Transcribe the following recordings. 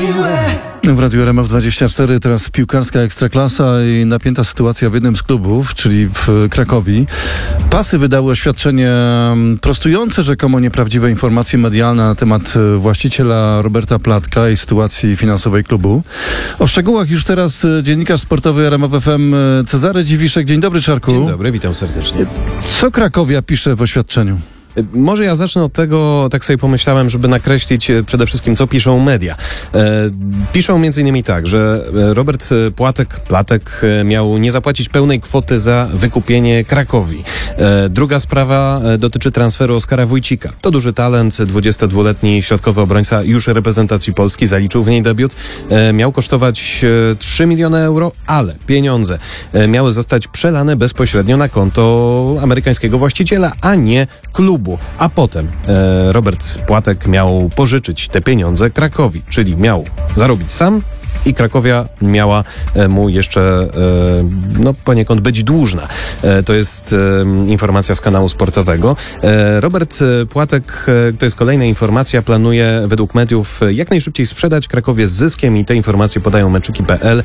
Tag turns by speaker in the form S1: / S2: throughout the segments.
S1: W Radiu RMF24 teraz piłkarska ekstraklasa i napięta sytuacja w jednym z klubów, czyli w Krakowi. Pasy wydały oświadczenie prostujące rzekomo nieprawdziwe informacje medialne na temat właściciela Roberta Płatka i sytuacji finansowej klubu. O szczegółach już teraz dziennikarz sportowy RMF FM Cezary Dziwiszek. Dzień dobry, Czarku.
S2: Dzień dobry, witam serdecznie.
S1: Co Krakowia pisze w oświadczeniu?
S2: Może ja zacznę od tego, tak sobie pomyślałem, żeby nakreślić przede wszystkim, co piszą media. Piszą m.in. tak, że Robert Płatek miał nie zapłacić pełnej kwoty za wykupienie Krakowi. Druga sprawa dotyczy transferu Oskara Wójcika. To duży talent, 22-letni środkowy obrońca już reprezentacji Polski, zaliczył w niej debiut. Miał kosztować 3 miliony euro, ale pieniądze miały zostać przelane bezpośrednio na konto amerykańskiego właściciela, a nie klubu. A potem Robert Płatek miał pożyczyć te pieniądze Krakowi, czyli miał zarobić sam i Krakowia miała mu jeszcze poniekąd być dłużna. To jest informacja z kanału sportowego. Robert Płatek, to jest kolejna informacja, planuje według mediów jak najszybciej sprzedać Krakowie z zyskiem i te informacje podają meczyki.pl,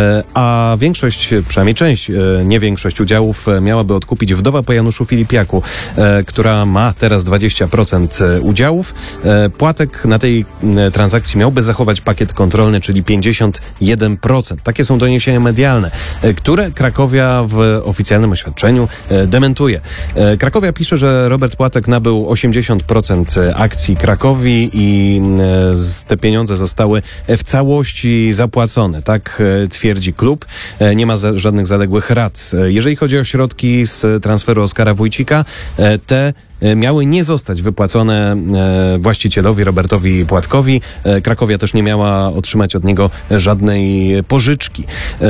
S2: a większość, przynajmniej część, nie większość udziałów miałaby odkupić wdowa po Januszu Filipiaku, która ma teraz 20% udziałów. Płatek na tej transakcji miałby zachować pakiet kontrolny, czyli 51%. Takie są doniesienia medialne, które Krakowia w oficjalnym oświadczeniu dementuje. Krakowia pisze, że Robert Płatek nabył 80% akcji Krakowi i te pieniądze zostały w całości zapłacone. Tak twierdzi klub. Nie ma żadnych zaległych rat. Jeżeli chodzi o środki z transferu Oskara Wójcika, te miały nie zostać wypłacone właścicielowi Robertowi Płatkowi. Krakowia też nie miała otrzymać od niego żadnej pożyczki.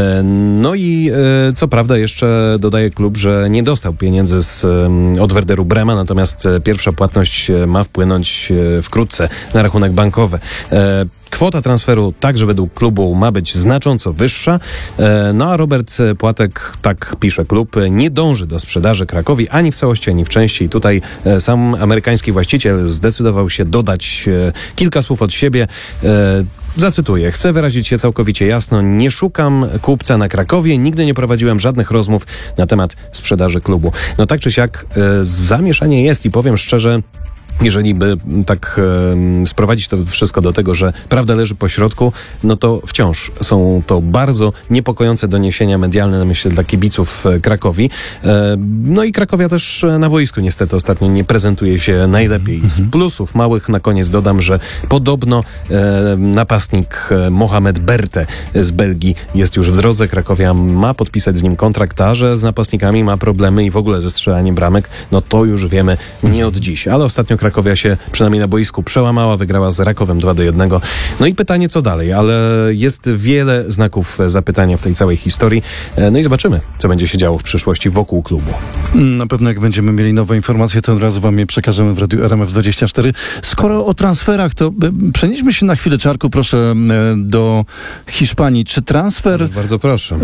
S2: No i co prawda jeszcze dodaje klub, że nie dostał pieniędzy od Werderu Brema, natomiast pierwsza płatność ma wpłynąć wkrótce na rachunek bankowy. Kwota transferu także według klubu ma być znacząco wyższa, no a Robert Płatek, tak pisze klub, nie dąży do sprzedaży Krakowi ani w całości, ani w części. I tutaj sam amerykański właściciel zdecydował się dodać kilka słów od siebie. Zacytuję. Chcę wyrazić się całkowicie jasno. Nie szukam kupca na Krakowie. Nigdy nie prowadziłem żadnych rozmów na temat sprzedaży klubu. No tak czy siak zamieszanie jest i powiem szczerze, jeżeli by tak sprowadzić to wszystko do tego, że prawda leży po środku, no to wciąż są to bardzo niepokojące doniesienia medialne, na myśl dla kibiców Krakowi. No i Krakowia też na boisku niestety ostatnio nie prezentuje się najlepiej. Z plusów małych na koniec dodam, że podobno napastnik Mohamed Berte z Belgii jest już w drodze. Krakowia ma podpisać z nim kontrakt, a że z napastnikami ma problemy i w ogóle ze strzelaniem bramek, no to już wiemy nie od dziś. Ale ostatnio Krakowia się przynajmniej na boisku przełamała, wygrała z Rakowem 2-1. No i pytanie, co dalej, ale jest wiele znaków zapytania w tej całej historii. No i zobaczymy, co będzie się działo w przyszłości wokół klubu.
S1: Na pewno jak będziemy mieli nowe informacje, to od razu wam je przekażemy w Radiu RMF24. Skoro o transferach, to przenieśmy się na chwilę, Czarku, proszę, do Hiszpanii. Czy transfer...
S2: Bardzo proszę.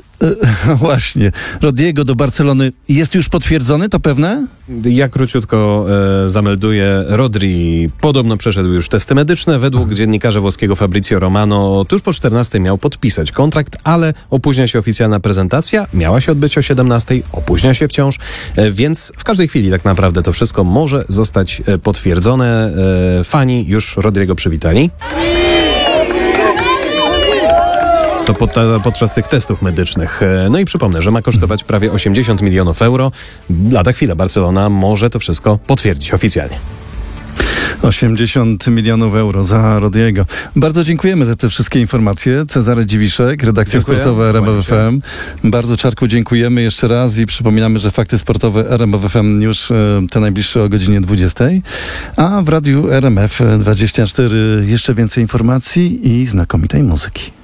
S1: Właśnie. Rodiego do Barcelony jest już potwierdzony, to pewne?
S2: Ja króciutko zamelduję. Rodri podobno przeszedł już testy medyczne. Według dziennikarza włoskiego Fabrizio Romano tuż po 14 miał podpisać kontrakt, ale opóźnia się oficjalna prezentacja. Miała się odbyć o 17, opóźnia się wciąż, więc w każdej chwili tak naprawdę to wszystko może zostać potwierdzone. Fani już Rodriego przywitali. To podczas tych testów medycznych. No i przypomnę, że ma kosztować prawie 80 milionów euro. Lada chwila Barcelona może to wszystko potwierdzić oficjalnie.
S1: 80 milionów euro za Rodiego. Bardzo dziękujemy za te wszystkie informacje. Cezary Dziwiszek, redakcja sportowa RMF FM. Bardzo, Czarku, dziękujemy jeszcze raz i przypominamy, że Fakty Sportowe RMF FM już te najbliższe o godzinie 20. A w Radiu RMF 24 jeszcze więcej informacji i znakomitej muzyki.